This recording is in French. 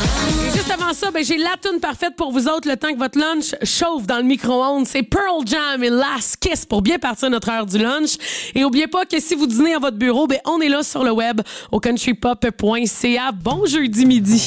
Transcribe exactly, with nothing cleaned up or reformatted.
Et juste avant ça, ben, j'ai la toune parfaite pour vous autres, le temps que votre lunch chauffe dans le micro-ondes. C'est Pearl Jam et Last Kiss pour bien partir notre heure du lunch. Et oubliez pas que si vous dînez à votre bureau, ben, on est là sur le web au country pop point c a. Bon jeudi midi.